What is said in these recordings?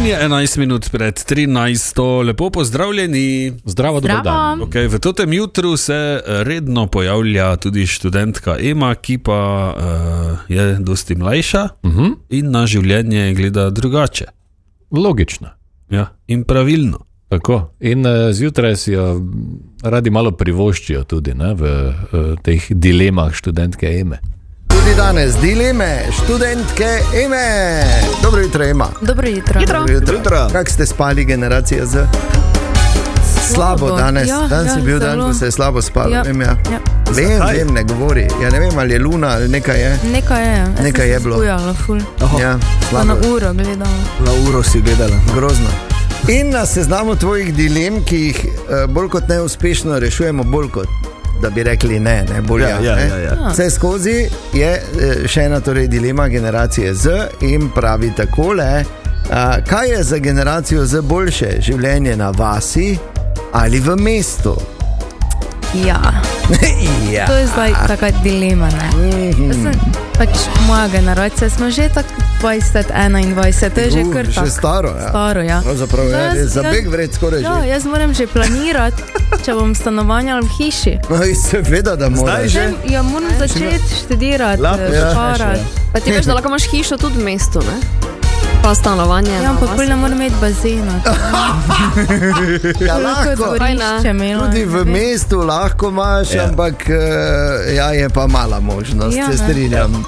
In je 11 minut pred 13. Lepo pozdravljeni. Zdravo, dober dan. Okay, v totem jutru se redno pojavlja tudi študentka Ema, ki pa je dosti mlajša in na življenje gleda drugače. Logično. Ja, in pravilno. Tako. In zjutraj si jo radi malo privoščijo tudi v teh dilemah študentke Eme. Tudi danes dileme študentke Eme. Dobro jutro, Ema. Dobro jutro. Kako ste spali, generacija Z? Slabo danes. Danes je bil dan, ko se je slabo spalo. Ja. Vem, ne govori. Ja, ne vem, ali je luna ali nekaj je. Nekaj je bilo. Skujala, ful. Ja, Pa na uro gledala. Na uro si gledala. grozno. In na seznamu tvojih dilem, ki jih bolj kot neuspešno rešujemo, bolj kot da bi rekli ne, bolj Ja. Vse skozi je še ena torej dilema generacije Z in pravi takole, kaj je za generacijo Z boljše, življenje na vasi ali v mestu? Ja. Ja. To je zdaj taka dilema, ne? Jaz sem pač moja generacija, smo že tak 20, 21, to je že kar tak. Že staro, ja. Staro, ja. Pravzaprav je za beg vred skoraj Ja, že. jaz moram že planirati, če bom stanovanja v hiši. No, in seveda, da moraš. Ja, moram začeti študirati, šparati. Pa ti veš, da lahko imaš hišo tudi v mestu, ne? Pa stanovanje. Ja, ampak bolj ne moram imeti bazena. Ja, lahko. Tudi v mestu lahko imaš, ampak je pa mala možnost, Ja, se ne. strinjam.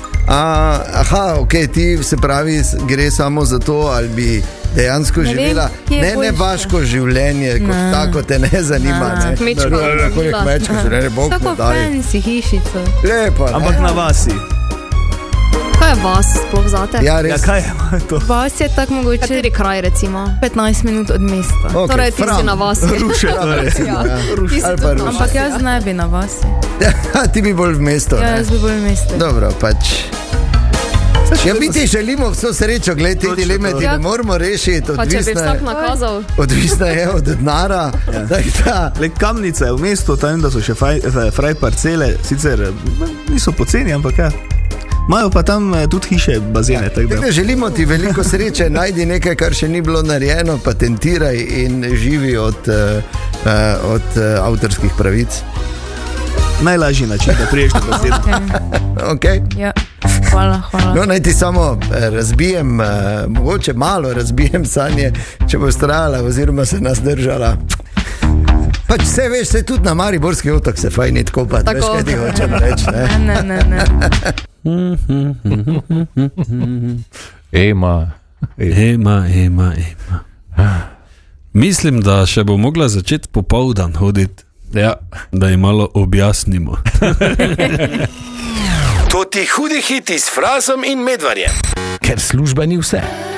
Ok, ti se pravi, gre samo za to, ali bi dejansko Ne vem, živela kje je ne boljše. vaško življenje, kot Ne. tako te ne zanima. Ne. Ne. Kmečko Tako je živela. kmečko življenje, Bog Tako mu daj. fancy hišico. Lepo, ne? Ampak na vasi. Kaj je vas sploh zate? Ja, Ja, res. kaj je to? Vas je tako mogoče Kateri kraj recimo? 15 minut od mesta. Ok, Torej ti si Fram. na vasi. Ruše, torej. Ja. Ti si Ali pa tudi na Ruše. Ampak vasi. jaz ne bi na vas. Ti bi bolj v mestu. Ja, ne? jaz bi bolj v mestu. Dobro, pač. Ja, mi ti želimo vso srečo, gled, te dileme ti ne moramo rešiti, Pa če bi vsak nakazal. odvisna je od denara. Le Kamnice v mestu, tam da so še fraj parcele, sicer niso poceni, ampak ja. Imajo pa tam tudi hiše, bazene, tako da. Želimo ti veliko sreče, najdi nekaj, kar še ni bilo narejeno, patentiraj in živi od avtorskih pravic. Najlažji način, da priješ do bazena. Okay. Ja, hvala. No, naj ti samo razbijem, mogoče malo razbijem sanje, če boš trajala oziroma se nas držala. Pač vse veš, se tudi na Mariborski otok se fajn kopati, veš, kaj ti hočem reči. Ne. Ema. Ema. Mislim, da še bo mogla začeti popoldan hoditi. Ja. Da ji malo objasnimo. To ti hudi hiti s Frazom in Medvarjem. Ker služba ni vse.